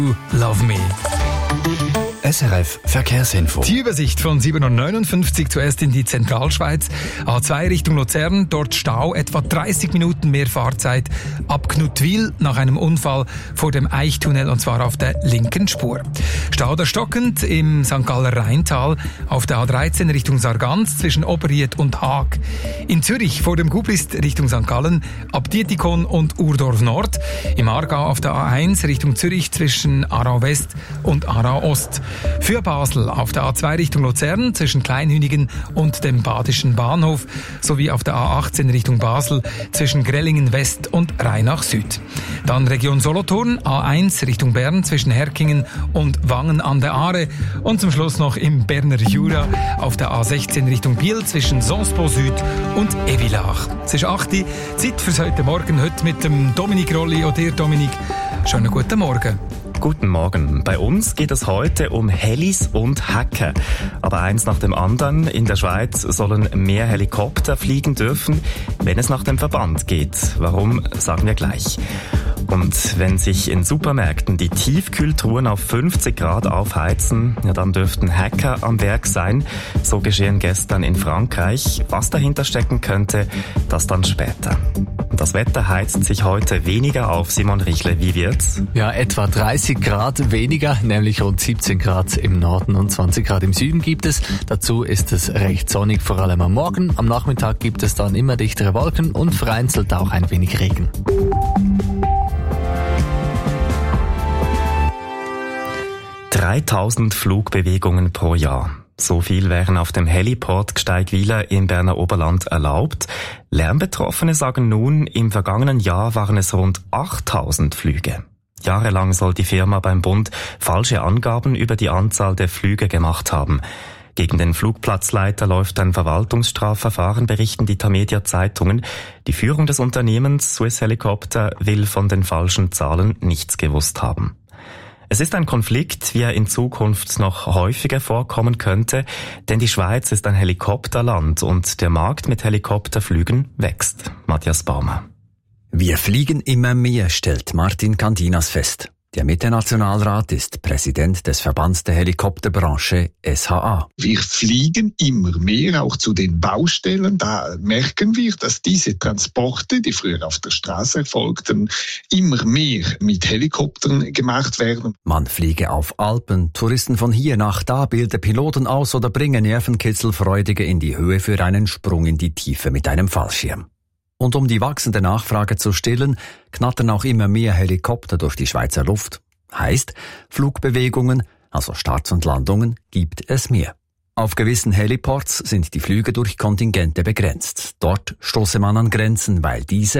Love Me. SRF Verkehrsinfo. Die Übersicht von 7.59 Uhr zuerst in die Zentralschweiz. A2 Richtung Luzern, dort Stau, etwa 30 Minuten mehr Fahrzeit ab Knutwil nach einem Unfall vor dem Eichtunnel und zwar auf der linken Spur. Stau da stockend im St. Galler Rheintal auf der A13 Richtung Sargans zwischen Oberried und Haag. In Zürich vor dem Gublist Richtung St. Gallen ab Dietikon und Urdorf Nord. Im Aargau auf der A1 Richtung Zürich zwischen Aarau West und Aarau Ost. Für Basel auf der A2 Richtung Luzern zwischen Kleinhünigen und dem Badischen Bahnhof sowie auf der A18 Richtung Basel zwischen Grellingen West und Rheinach Süd. Dann Region Solothurn, A1 Richtung Bern zwischen Herkingen und Wangen an der Aare und zum Schluss noch im Berner Jura auf der A16 Richtung Biel zwischen Sonspo Süd und Evilach. Es ist 8 Uhr, Zeit fürs heute Morgen, heute mit dem Dominik Rolli. Und dir, Dominik, schönen guten Morgen. Guten Morgen. Bei uns geht es heute um Helis und Hacker. Aber eins nach dem anderen. In der Schweiz sollen mehr Helikopter fliegen dürfen, wenn es nach dem Verband geht. Warum, sagen wir gleich. Und wenn sich in Supermärkten die Tiefkühltruhen auf 50 Grad aufheizen, ja, dann dürften Hacker am Werk sein. So geschehen gestern in Frankreich. Was dahinter stecken könnte, das dann später. Das Wetter heizt sich heute weniger auf, Simon Richle. Wie wird's? Ja, etwa 30 Grad weniger, nämlich rund 17 Grad im Norden und 20 Grad im Süden gibt es. Dazu ist es recht sonnig, vor allem am Morgen. Am Nachmittag gibt es dann immer dichtere Wolken und vereinzelt auch ein wenig Regen. ...3000 Flugbewegungen pro Jahr. So viel wären auf dem Heliport Gsteigwiler im Berner Oberland erlaubt. Lärmbetroffene sagen nun, im vergangenen Jahr waren es rund 8000 Flüge. Jahrelang soll die Firma beim Bund falsche Angaben über die Anzahl der Flüge gemacht haben. Gegen den Flugplatzleiter läuft ein Verwaltungsstrafverfahren, berichten die Tamedia Zeitungen. Die Führung des Unternehmens Swiss Helicopter will von den falschen Zahlen nichts gewusst haben. Es ist ein Konflikt, wie er in Zukunft noch häufiger vorkommen könnte, denn die Schweiz ist ein Helikopterland und der Markt mit Helikopterflügen wächst. Matthias Baumer. Wir fliegen immer mehr, stellt Martin Candinas fest. Der Mitte-Nationalrat ist Präsident des Verbands der Helikopterbranche SHA. Wir fliegen immer mehr, auch zu den Baustellen. Da merken wir, dass diese Transporte, die früher auf der Straße erfolgten, immer mehr mit Helikoptern gemacht werden. Man fliege auf Alpen, Touristen von hier nach da, bilde Piloten aus oder bringe Nervenkitzelfreudige in die Höhe für einen Sprung in die Tiefe mit einem Fallschirm. Und um die wachsende Nachfrage zu stillen, knattern auch immer mehr Helikopter durch die Schweizer Luft. Heißt, Flugbewegungen, also Starts und Landungen, gibt es mehr. Auf gewissen Heliports sind die Flüge durch Kontingente begrenzt. Dort stoße man an Grenzen, weil diese